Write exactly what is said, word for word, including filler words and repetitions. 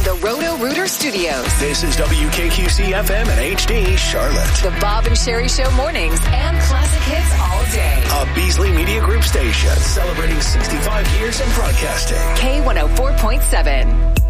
from the Roto-Rooter Studios. This is W K Q C F M and H D Charlotte. The Bob and Sherry Show mornings and classic hits all day. A Beasley Media Group station celebrating sixty-five years in broadcasting. K one oh four point seven.